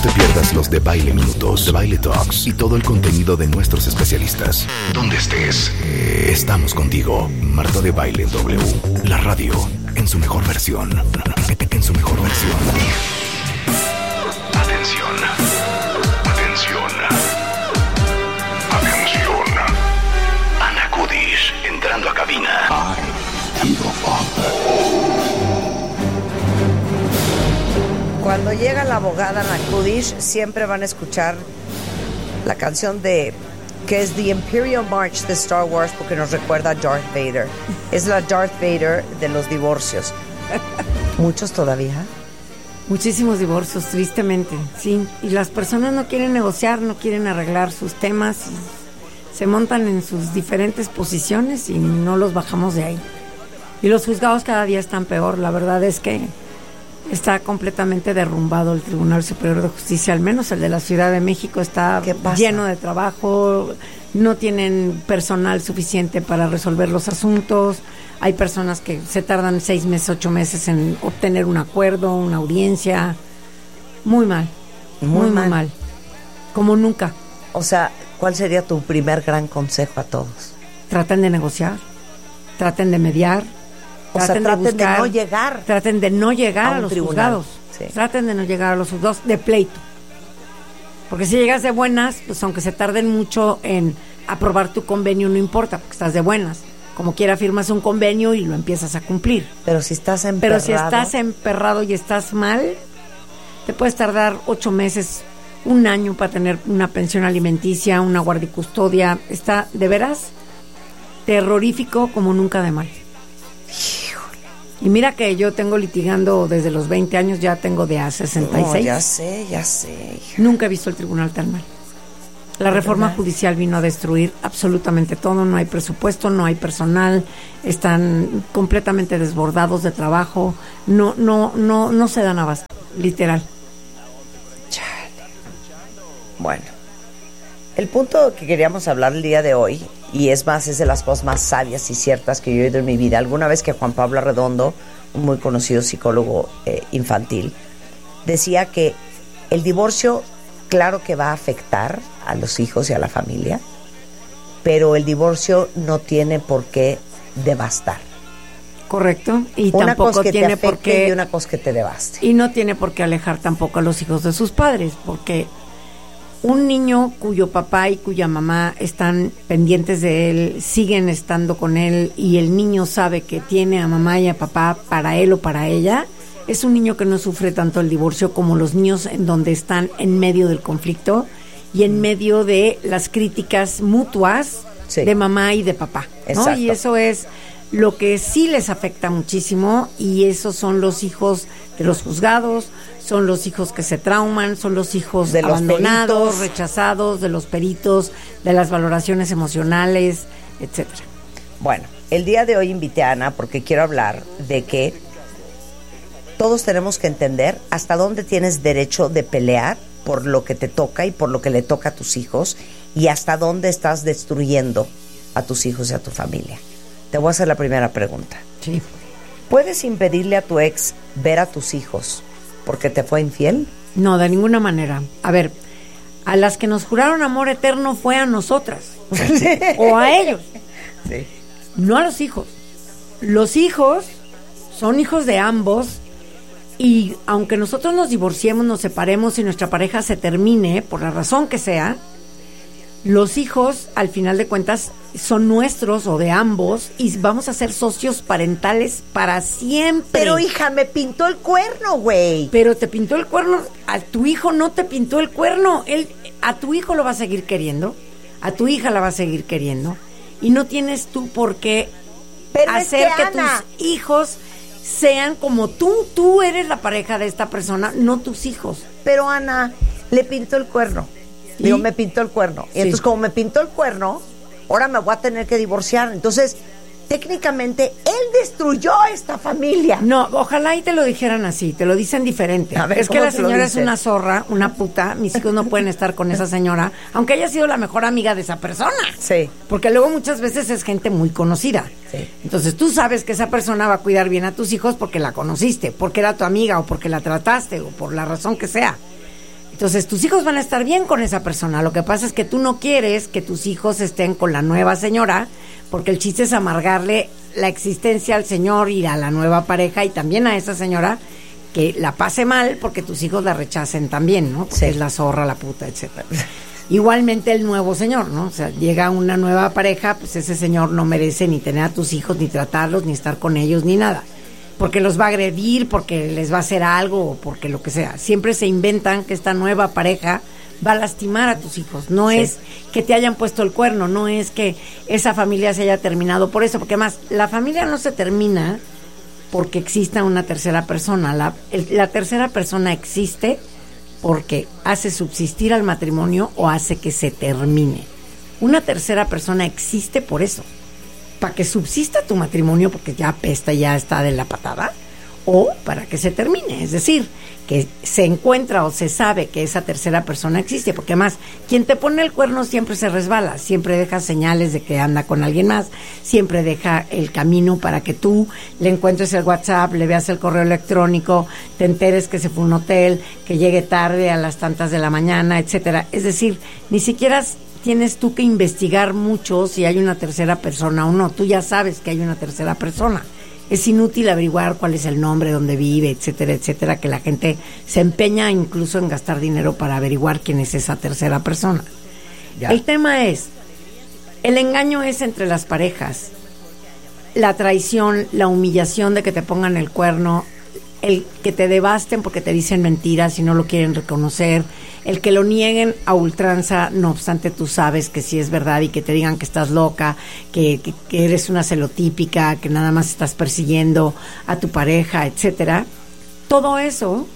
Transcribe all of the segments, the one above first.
te pierdas los de Baile Minutos, de Baile Talks y todo el contenido de nuestros especialistas. Donde estés, estamos contigo. Marta de Baile W, la radio en su mejor versión. En su mejor versión. Atención. Atención. Atención. Ana Kudish entrando a cabina. I am your father. Cuando llega la abogada Ana Kudish, siempre van a escuchar la canción que es The Imperial March de Star Wars, porque nos recuerda a Darth Vader. Es la Darth Vader de los divorcios. ¿Muchos todavía? Muchísimos divorcios, tristemente, sí. Y las personas no quieren negociar, no quieren arreglar sus temas, se montan en sus diferentes posiciones y no los bajamos de ahí. Y los juzgados cada día están peor. La verdad es que está completamente derrumbado el Tribunal Superior de Justicia, al menos el de la Ciudad de México está lleno de trabajo, no tienen personal suficiente para resolver los asuntos, hay personas que se tardan 6 meses, 8 meses en obtener un acuerdo, una audiencia, muy mal, muy mal, como nunca. O sea, ¿cuál sería tu primer gran consejo a todos? Traten de negociar, traten de mediar. Traten de no llegar a los juzgados. Sí. Traten de no llegar a los juzgados de pleito. Porque si llegas de buenas, pues aunque se tarden mucho en aprobar tu convenio, no importa, porque estás de buenas. Como quiera firmas un convenio y lo empiezas a cumplir. Pero si estás emperrado y estás mal, te puedes tardar 8 meses, 1 año para tener una pensión alimenticia, una guardiacustodia. Está de veras terrorífico como nunca de mal. Y mira que yo tengo litigando desde los 20 años, ya tengo de a 66. No, ya sé. Hija. Nunca he visto el tribunal tan mal. La reforma judicial vino a destruir absolutamente todo, no hay presupuesto, no hay personal, están completamente desbordados de trabajo, no se dan abasto, literal. Chale. Bueno, el punto que queríamos hablar el día de hoy, y es de las cosas más sabias y ciertas que yo he oído en mi vida. Alguna vez que Juan Pablo Arredondo, un muy conocido psicólogo infantil, decía que el divorcio, claro que va a afectar a los hijos y a la familia, pero el divorcio no tiene por qué devastar. Correcto. Y una tampoco cosa que tiene te afecte por qué, y una cosa que te devaste. Y no tiene por qué alejar tampoco a los hijos de sus padres, porque un niño cuyo papá y cuya mamá están pendientes de él, siguen estando con él, y el niño sabe que tiene a mamá y a papá para él o para ella, es un niño que no sufre tanto el divorcio como los niños en donde están en medio del conflicto y en medio de las críticas mutuas de mamá y de papá, ¿no? Exacto. Y eso es lo que sí les afecta muchísimo, y esos son los hijos de los juzgados, son los hijos que se trauman, son los hijos de abandonados, los rechazados, de los peritos, de las valoraciones emocionales, etcétera. Bueno, el día de hoy invité a Ana porque quiero hablar de que todos tenemos que entender hasta dónde tienes derecho de pelear por lo que te toca y por lo que le toca a tus hijos, y hasta dónde estás destruyendo a tus hijos y a tu familia. Te voy a hacer la primera pregunta. Sí. ¿Puedes impedirle a tu ex ver a tus hijos porque te fue infiel? No, de ninguna manera. A ver, a las que nos juraron amor eterno fue a nosotras. O a ellos. Sí. No a los hijos. Los hijos son hijos de ambos, y aunque nosotros nos divorciemos, nos separemos y nuestra pareja se termine, por la razón que sea, los hijos, al final de cuentas, son nuestros o de ambos, y vamos a ser socios parentales para siempre. Pero hija, me pintó el cuerno, güey. Pero te pintó el cuerno, a tu hijo no te pintó el cuerno. A tu hijo lo va a seguir queriendo, a tu hija la va a seguir queriendo, y no tienes tú por qué hacer que Ana, tus hijos sean como tú eres la pareja de esta persona, no tus hijos. Pero Ana, le pintó el cuerno. Digo, me pintó el cuerno. Y entonces, como me pintó el cuerno, ahora me voy a tener que divorciar. Entonces, técnicamente, él destruyó esta familia. No, ojalá y te lo dijeran así, te lo dicen diferente. A ver, es que la señora es una zorra, una puta, mis hijos no pueden estar con esa señora, aunque haya sido la mejor amiga de esa persona. Sí. Porque luego muchas veces es gente muy conocida. Sí. Entonces tú sabes que esa persona va a cuidar bien a tus hijos porque la conociste, porque era tu amiga o porque la trataste o por la razón que sea. Entonces tus hijos van a estar bien con esa persona. Lo que pasa es que tú no quieres que tus hijos estén con la nueva señora, porque el chiste es amargarle la existencia al señor y a la nueva pareja y también a esa señora, que la pase mal porque tus hijos la rechacen también, ¿no? Porque es la zorra, la puta, etcétera. Igualmente el nuevo señor, ¿no? O sea, llega una nueva pareja, pues ese señor no merece ni tener a tus hijos, ni tratarlos, ni estar con ellos, ni nada. Porque los va a agredir, porque les va a hacer algo, o porque lo que sea. Siempre se inventan que esta nueva pareja va a lastimar a tus hijos. No es que te hayan puesto el cuerno, no es que esa familia se haya terminado por eso, porque además la familia no se termina porque exista una tercera persona. La tercera persona existe porque hace subsistir al matrimonio o hace que se termine. Una tercera persona existe por eso, para que subsista tu matrimonio porque ya apesta, ya está de la patada, o para que se termine, es decir, que se encuentra o se sabe que esa tercera persona existe, porque además quien te pone el cuerno siempre se resbala, siempre deja señales de que anda con alguien más, siempre deja el camino para que tú le encuentres el WhatsApp, le veas el correo electrónico, te enteres que se fue a un hotel, que llegue tarde a las tantas de la mañana, etcétera. Es decir, ni siquiera tienes tú que investigar mucho si hay una tercera persona o no, tú ya sabes que hay una tercera persona. Es inútil averiguar cuál es el nombre, dónde vive, etcétera, etcétera, que la gente se empeña incluso en gastar dinero para averiguar quién es esa tercera persona. Ya. El tema es, el engaño es entre las parejas, la traición, la humillación de que te pongan el cuerno, el que te devasten porque te dicen mentiras y no lo quieren reconocer, el que lo nieguen a ultranza, no obstante tú sabes que sí es verdad, y que te digan que estás loca, que eres una celotípica, que nada más estás persiguiendo a tu pareja, etcétera. Todo eso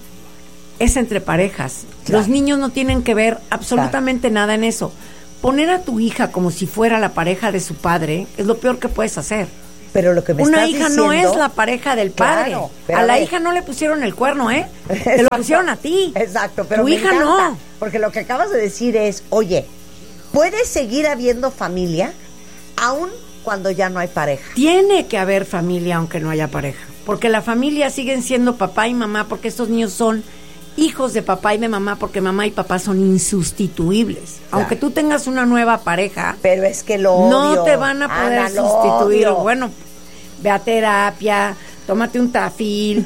es entre parejas. Claro. Los niños no tienen que ver absolutamente nada en eso. Poner a tu hija como si fuera la pareja de su padre es lo peor que puedes hacer. Pero lo que me una estás hija diciendo, no es la pareja del padre. Claro, a la hija no le pusieron el cuerno, ¿eh? Te lo pusieron a ti. Exacto, pero tu me hija encanta, no. Porque lo que acabas de decir es, oye, ¿puedes seguir habiendo familia aún cuando ya no hay pareja? Tiene que haber familia aunque no haya pareja. Porque la familia siguen siendo papá y mamá, porque estos niños son hijos de papá y de mamá, porque mamá y papá son insustituibles. Claro. Aunque tú tengas una nueva pareja, pero es que lo odio, no te van a poder Ana, sustituir. Bueno, ve a terapia, tómate un Tafil,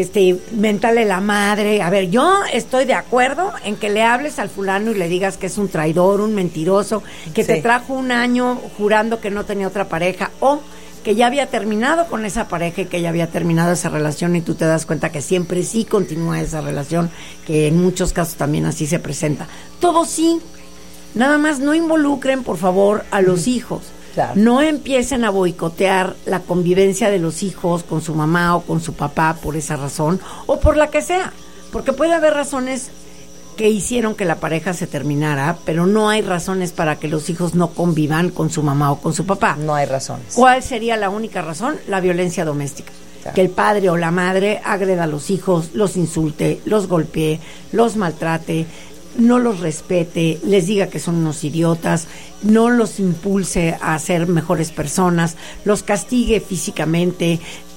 méntale la madre. A ver, yo estoy de acuerdo en que le hables al fulano y le digas que es un traidor, un mentiroso, que te trajo un año jurando que no tenía otra pareja, o que ya había terminado con esa pareja y que ya había terminado esa relación, y tú te das cuenta que siempre sí continúa esa relación, que en muchos casos también así se presenta. Todo sí, nada más no involucren, por favor, a los hijos. Claro. No empiecen a boicotear la convivencia de los hijos con su mamá o con su papá por esa razón, o por la que sea, porque puede haber razones que hicieron que la pareja se terminara, pero no hay razones para que los hijos no convivan con su mamá o con su papá. No hay razones. ¿Cuál sería la única razón? La violencia doméstica. Claro. Que el padre o la madre agreda a los hijos, los insulte, los golpee, los maltrate, no los respete, les diga que son unos idiotas, no los impulse a ser mejores personas, los castigue físicamente.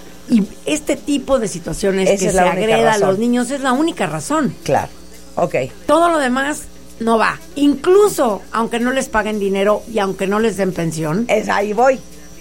Y este tipo de situaciones que se agreda a los niños es la única razón. Claro. Okay. Todo lo demás no va. Incluso aunque no les paguen dinero y aunque no les den pensión. Ahí voy.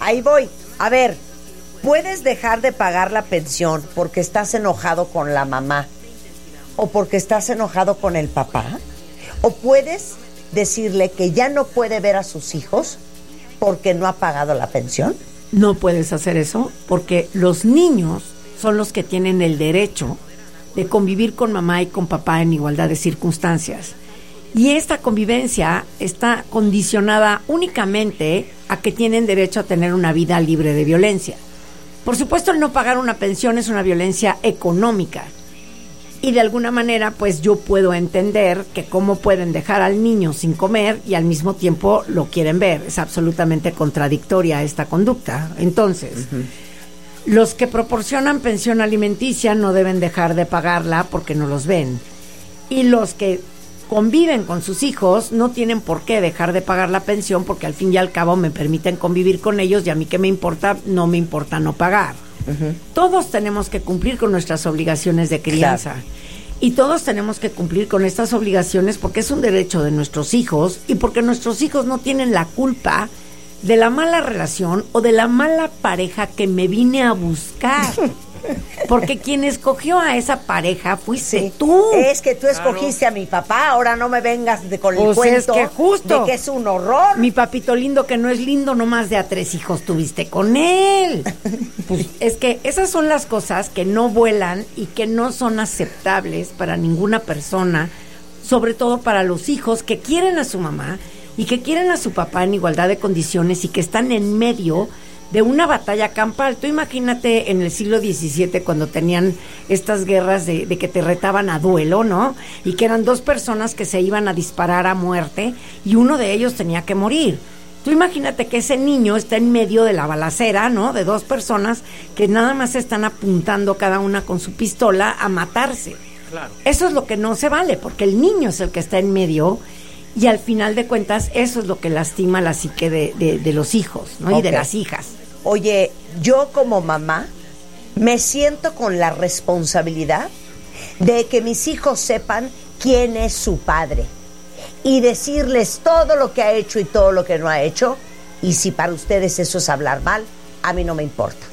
A ver, ¿puedes dejar de pagar la pensión porque estás enojado con la mamá o porque estás enojado con el papá? ¿O puedes decirle que ya no puede ver a sus hijos porque no ha pagado la pensión? No puedes hacer eso, porque los niños son los que tienen el derecho de convivir con mamá y con papá en igualdad de circunstancias. Y esta convivencia está condicionada únicamente a que tienen derecho a tener una vida libre de violencia. Por supuesto, el no pagar una pensión es una violencia económica. Y de alguna manera, pues yo puedo entender que cómo pueden dejar al niño sin comer y al mismo tiempo lo quieren ver. Es absolutamente contradictoria esta conducta. Entonces, los que proporcionan pensión alimenticia no deben dejar de pagarla porque no los ven. Y los que conviven con sus hijos no tienen por qué dejar de pagar la pensión, porque al fin y al cabo me permiten convivir con ellos, y a mí qué me importa, no me importa no pagar. Todos tenemos que cumplir con nuestras obligaciones de crianza. Claro. Y todos tenemos que cumplir con estas obligaciones porque es un derecho de nuestros hijos y porque nuestros hijos no tienen la culpa de la mala relación o de la mala pareja que me vine a buscar. Porque quien escogió a esa pareja fuiste tú. Es que tú escogiste a mi papá, ahora no me vengas con el cuento es que justo, de que es un horror. Mi papito lindo que no es lindo, nomás de a 3 hijos tuviste con él. Pues es que esas son las cosas que no vuelan y que no son aceptables para ninguna persona, sobre todo para los hijos que quieren a su mamá y que quieren a su papá en igualdad de condiciones y que están en medio de una batalla campal. Tú imagínate en el siglo XVII cuando tenían estas guerras de que te retaban a duelo, ¿no? Y que eran 2 personas que se iban a disparar a muerte y uno de ellos tenía que morir. Tú imagínate que ese niño está en medio de la balacera, ¿no? De 2 personas que nada más están apuntando cada una con su pistola a matarse. Claro. Eso es lo que no se vale, porque el niño es el que está en medio y al final de cuentas eso es lo que lastima la psique de los hijos, ¿no? Okay. Y de las hijas. Oye, yo como mamá me siento con la responsabilidad de que mis hijos sepan quién es su padre y decirles todo lo que ha hecho y todo lo que no ha hecho, y si para ustedes eso es hablar mal, a mí no me importa.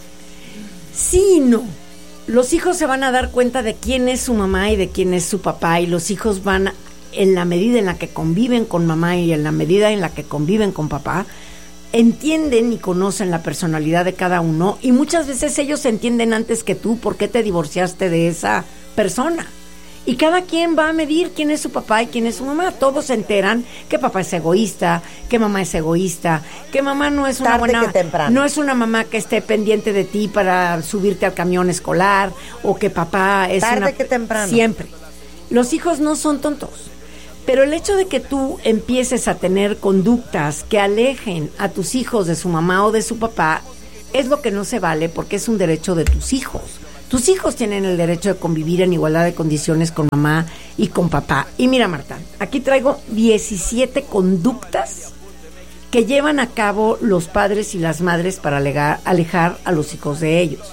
Sí y no. Los hijos se van a dar cuenta de quién es su mamá y de quién es su papá, y los hijos van, en la medida en la que conviven con mamá y en la medida en la que conviven con papá, entienden y conocen la personalidad de cada uno, y muchas veces ellos entienden antes que tú por qué te divorciaste de esa persona. Y cada quien va a medir quién es su papá y quién es su mamá. Todos se enteran que papá es egoísta, que mamá es egoísta, que mamá no es una buena, no es una mamá que esté pendiente de ti para subirte al camión escolar, o que papá es tarde que temprano. Siempre. Los hijos no son tontos. Pero el hecho de que tú empieces a tener conductas que alejen a tus hijos de su mamá o de su papá es lo que no se vale, porque es un derecho de tus hijos. Tus hijos tienen el derecho de convivir en igualdad de condiciones con mamá y con papá. Y mira, Marta, aquí traigo 17 conductas que llevan a cabo los padres y las madres para alejar a los hijos de ellos.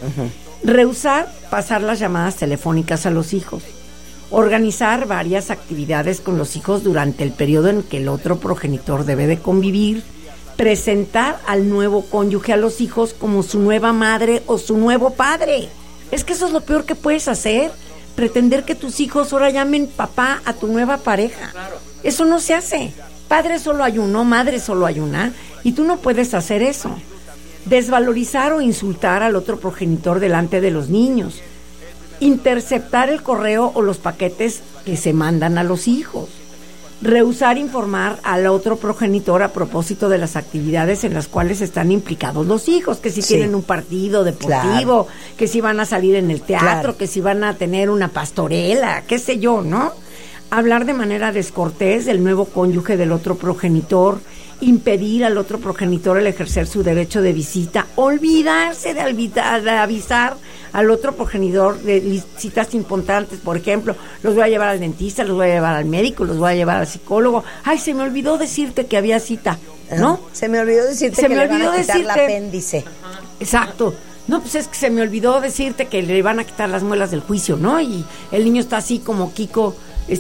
Rehusar pasar las llamadas telefónicas a los hijos. Organizar varias actividades con los hijos durante el periodo en que el otro progenitor debe de convivir. Presentar al nuevo cónyuge a los hijos como su nueva madre o su nuevo padre. Es que eso es lo peor que puedes hacer. Pretender que tus hijos ahora llamen papá a tu nueva pareja. Claro. Eso no se hace. Padre solo hay uno, madre solo hay una, y tú no puedes hacer eso. Desvalorizar o insultar al otro progenitor delante de los niños. Interceptar el correo o los paquetes que se mandan a los hijos. Rehusar informar al otro progenitor a propósito de las actividades en las cuales están implicados los hijos, que si tienen un partido deportivo, que si van a salir en el teatro, que si van a tener una pastorela, qué sé yo, ¿no? Hablar de manera descortés del nuevo cónyuge del otro progenitor, impedir al otro progenitor el ejercer su derecho de visita, olvidarse de avisar al otro progenitor de citas importantes. Por ejemplo, los voy a llevar al dentista, los voy a llevar al médico, los voy a llevar al psicólogo. Ay, se me olvidó decirte que había cita, ¿no? Se me olvidó decirte que le van a quitar el apéndice. Exacto. No, pues es que se me olvidó decirte que le van a quitar las muelas del juicio, ¿no? Y el niño está así como Kiko,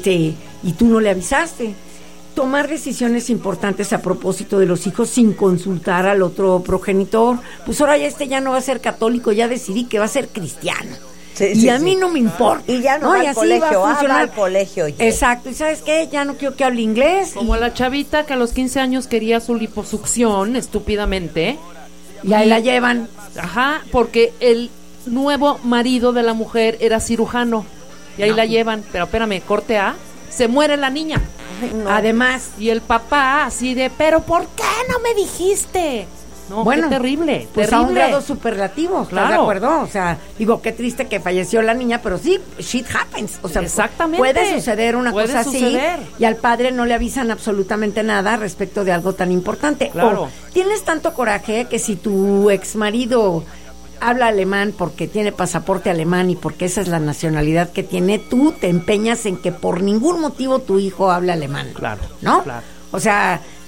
y tú no le avisaste. Tomar decisiones importantes a propósito de los hijos sin consultar al otro progenitor. Pues ahora ya no va a ser católico, ya decidí que va a ser cristiano. Y a mí no me importa. Y ya no va al colegio, va al colegio ya. Exacto, y ¿sabes qué? Ya no quiero que hable inglés. Como la chavita que a los 15 años quería su liposucción, estúpidamente. Y ahí la llevan. Ajá, porque el nuevo marido de la mujer era cirujano. Y ahí la llevan. Pero espérame, corte A, se muere la niña. No. Además, y el papá así de, pero ¿por qué no me dijiste? No, bueno, qué terrible, pues terrible. A un grado superlativo, ¿estás de acuerdo? O sea, digo, qué triste que falleció la niña, pero sí, shit happens. O sea, exactamente. Puede suceder una cosa así, y al padre no le avisan absolutamente nada respecto de algo tan importante. Claro. O tienes tanto coraje que si tu exmarido habla alemán porque tiene pasaporte alemán y porque esa es la nacionalidad que tiene, tú te empeñas en que por ningún motivo tu hijo hable alemán. Claro. ¿No? Claro. O sea,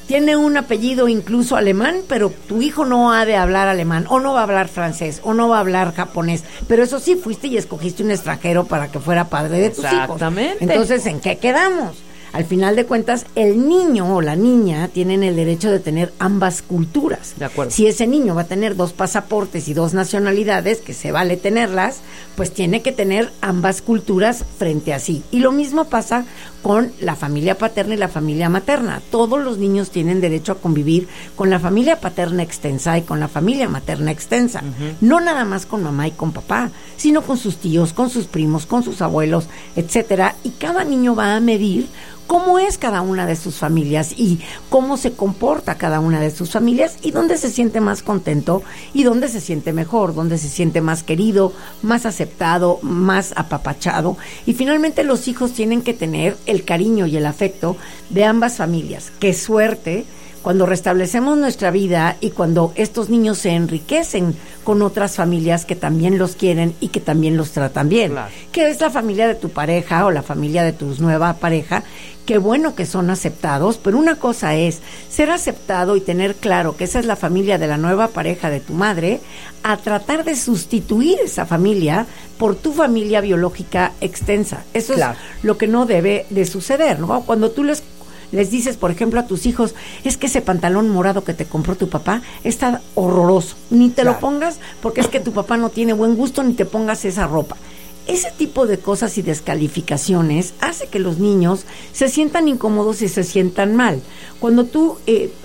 tiene un apellido incluso alemán, pero tu hijo no ha de hablar alemán, o no va a hablar francés, o no va a hablar japonés. Pero eso sí, fuiste y escogiste un extranjero para que fuera padre de tus hijos. Exactamente. Entonces, ¿en qué quedamos? Al final de cuentas, el niño o la niña tienen el derecho de tener ambas culturas. De acuerdo. Si ese niño va a tener 2 pasaportes y 2 nacionalidades, que se vale tenerlas, pues tiene que tener ambas culturas frente a sí. Y lo mismo pasa con la familia paterna y la familia materna. Todos los niños tienen derecho a convivir con la familia paterna extensa y con la familia materna extensa. No nada más con mamá y con papá, sino con sus tíos, con sus primos, con sus abuelos, etcétera. Y cada niño va a medir cómo es cada una de sus familias y cómo se comporta cada una de sus familias y dónde se siente más contento y dónde se siente mejor, dónde se siente más querido, más aceptado, más apapachado. Y finalmente los hijos tienen que tener el cariño y el afecto de ambas familias. ¡Qué suerte! Cuando restablecemos nuestra vida y cuando estos niños se enriquecen con otras familias que también los quieren y que también los tratan bien. Claro. Que es la familia de tu pareja o la familia de tu nueva pareja. Qué bueno que son aceptados, pero una cosa es ser aceptado y tener claro que esa es la familia de la nueva pareja de tu madre, a tratar de sustituir esa familia por tu familia biológica extensa. Eso claro. Es lo que no debe de suceder, ¿no? Cuando tú les dices, por ejemplo, a tus hijos, es que ese pantalón morado que te compró tu papá está horroroso, ni te lo pongas porque es que tu papá no tiene buen gusto, ni te pongas esa ropa. Ese tipo de cosas y descalificaciones hace que los niños se sientan incómodos y se sientan mal. Cuando tú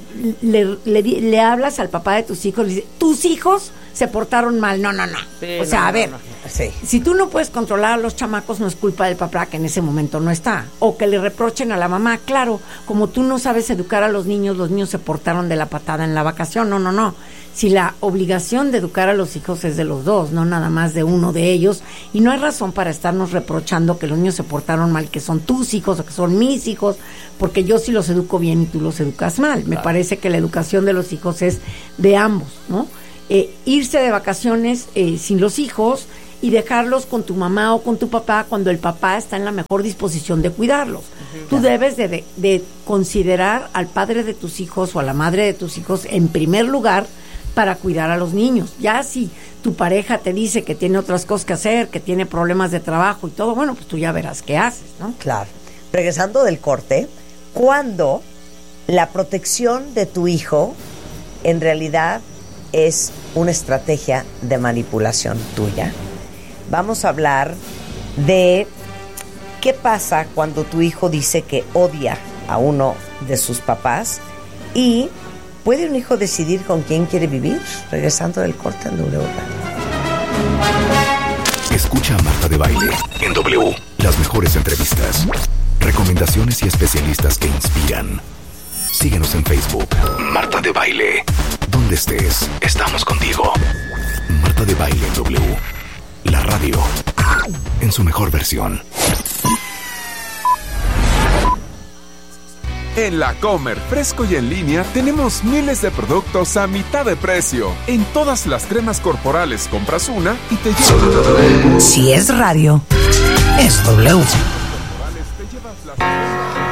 le hablas al papá de tus hijos, le dices, tus hijos se portaron mal. No. Sí, o sea, a ver, sí. Si tú no puedes controlar a los chamacos, no es culpa del papá que en ese momento no está. O que le reprochen a la mamá, claro, como tú no sabes educar a los niños se portaron de la patada en la vacación. No. Si la obligación de educar a los hijos es de los dos, no nada más de uno de ellos, y no hay razón para estarnos reprochando que los niños se portaron mal, que son tus hijos o que son mis hijos, porque yo sí los educo bien y tú los educas mal. Me parece que la educación de los hijos es de ambos, ¿no? Irse de vacaciones sin los hijos y dejarlos con tu mamá o con tu papá cuando el papá está en la mejor disposición de cuidarlos. Tú debes de considerar al padre de tus hijos o a la madre de tus hijos en primer lugar para cuidar a los niños. Ya si tu pareja te dice que tiene otras cosas que hacer, que tiene problemas de trabajo y todo, bueno, pues tú ya verás qué haces, ¿no? Claro. Regresando del corte, ¿cuándo la protección de tu hijo en realidad es una estrategia de manipulación tuya? Vamos a hablar de qué pasa cuando tu hijo dice que odia a uno de sus papás y ¿puede un hijo decidir con quién quiere vivir? Regresando del corte en W. Escucha a Marta de Baile en W. Las mejores entrevistas, recomendaciones y especialistas que inspiran. Síguenos en Facebook. Marta de Baile. Donde estés, estamos contigo. Marta de Baile en W. La radio en su mejor versión. En La Comer, fresco y en línea, tenemos miles de productos a mitad de precio. En todas las cremas corporales compras una y te llevas. Si es radio, es W.